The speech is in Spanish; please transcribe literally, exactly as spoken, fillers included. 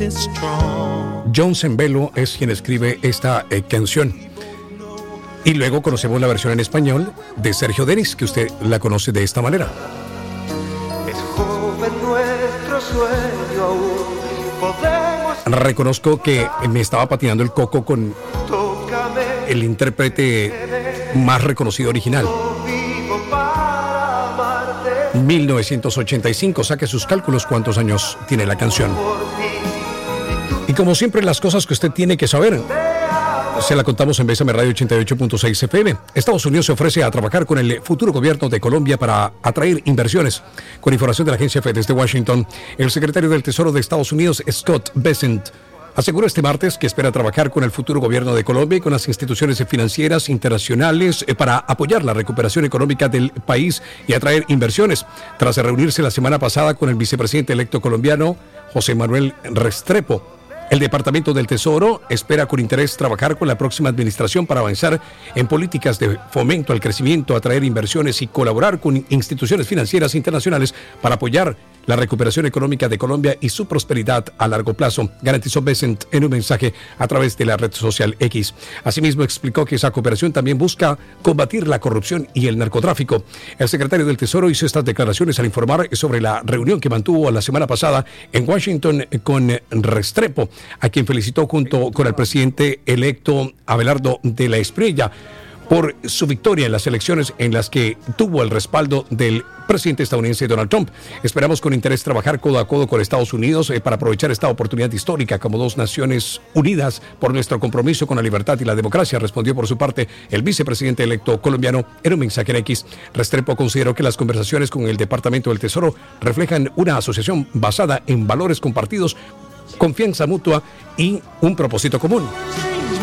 John Zembello es quien escribe esta eh, canción. Y luego conocemos la versión en español de Sergio Denis, que usted la conoce de esta manera. Es joven nuestro sueño aún, podemos... Reconozco que me estaba patinando el coco con el intérprete más reconocido original. mil novecientos ochenta y cinco, saque sus cálculos cuántos años tiene la canción. Y como siempre, las cosas que usted tiene que saber se la contamos en Bésame Radio ochenta y ocho punto seis F M. Estados Unidos se ofrece a trabajar con el futuro gobierno de Colombia para atraer inversiones. Con información de la agencia F E desde Washington, el secretario del Tesoro de Estados Unidos, Scott Bessent, aseguró este martes que espera trabajar con el futuro gobierno de Colombia y con las instituciones financieras internacionales para apoyar la recuperación económica del país y atraer inversiones. Tras reunirse la semana pasada con el vicepresidente electo colombiano, José Manuel Restrepo, el Departamento del Tesoro espera con interés trabajar con la próxima administración para avanzar en políticas de fomento al crecimiento, atraer inversiones y colaborar con instituciones financieras internacionales para apoyar la recuperación económica de Colombia y su prosperidad a largo plazo, garantizó Bessent en un mensaje a través de la red social X. Asimismo, explicó que esa cooperación también busca combatir la corrupción y el narcotráfico. El secretario del Tesoro hizo estas declaraciones al informar sobre la reunión que mantuvo la semana pasada en Washington con Restrepo, a quien felicitó junto con el presidente electo Abelardo de la Espriella por su victoria en las elecciones en las que tuvo el respaldo del presidente estadounidense Donald Trump. Esperamos con interés trabajar codo a codo con Estados Unidos eh, para aprovechar esta oportunidad histórica como dos naciones unidas por nuestro compromiso con la libertad y la democracia, respondió por su parte el vicepresidente electo colombiano en un mensaje en X. Restrepo consideró que las conversaciones con el Departamento del Tesoro reflejan una asociación basada en valores compartidos, confianza mutua y un propósito común.